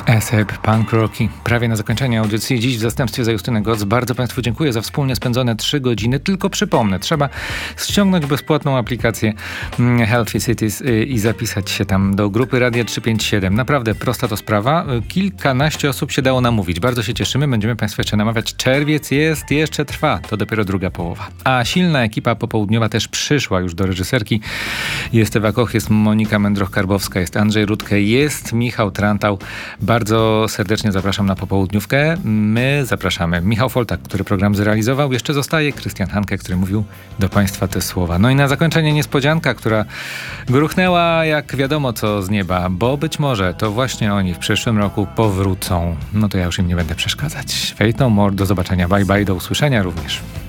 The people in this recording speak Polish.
ASAP, Punk Rocky. Prawie na zakończenie audycji. Dziś w zastępstwie za Justynę Goc. Bardzo Państwu dziękuję za wspólnie spędzone 3 godziny. Tylko przypomnę, trzeba ściągnąć bezpłatną aplikację Healthy Cities i zapisać się tam do grupy Radia 357. Naprawdę prosta to sprawa. Kilkanaście osób się dało namówić. Bardzo się cieszymy. Będziemy Państwa jeszcze namawiać. Czerwiec jeszcze trwa. To dopiero druga połowa. A silna ekipa popołudniowa też przyszła już do reżyserki. Jest Ewa Koch, jest Monika Mędroch-Karbowska, jest Andrzej Rutke, jest Michał Trantał. Bardzo serdecznie zapraszam na popołudniówkę. My zapraszamy. Michał Foltak, który program zrealizował. Jeszcze zostaje Krystian Hanke, który mówił do Państwa te słowa. No i na zakończenie niespodzianka, która gruchnęła jak wiadomo co z nieba, bo być może to właśnie oni w przyszłym roku powrócą. No to ja już im nie będę przeszkadzać. Fate No More, do zobaczenia. Bye bye, do usłyszenia również.